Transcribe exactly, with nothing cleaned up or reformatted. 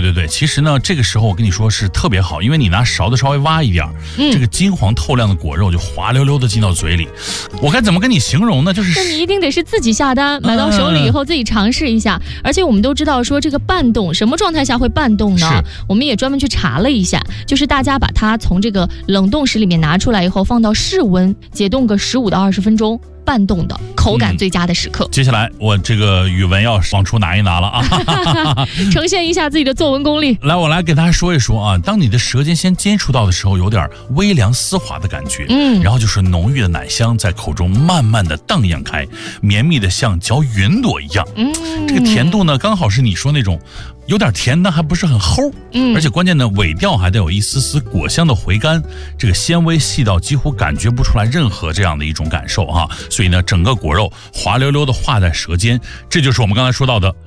对对，其实呢，这个时候我跟你说是特别好，因为你拿勺子稍微挖一点，嗯，这个金黄透亮的果肉就滑溜溜的进到嘴里。我该怎么跟你形容呢？就是那你一定得是自己下单，买到手里以后自己尝试一下。嗯、而且我们都知道说这个半冻什么状态下会半冻呢？我们也专门去查了一下，就是大家把它从这个冷冻室里面拿出来以后，放到室温解冻个十五到二十分钟。半冻的口感最佳的时刻、 嗯、接下来我这个语文要往出拿一拿了啊呈现一下自己的作文功力。 来，我来给大家说一说啊，当你的舌尖先接触到的时候，有点微凉丝滑的感觉，嗯，然后就是浓郁的奶香在口中慢慢的荡漾开，绵密的像嚼云朵一样，嗯，这个甜度呢刚好是你说那种有点甜但还不是很齁，嗯，而且关键呢尾调还得有一丝丝果香的回甘，这个纤维细到几乎感觉不出来任何这样的一种感受哈、啊，所以呢整个果肉滑溜溜的化在舌尖，这就是我们刚才说到的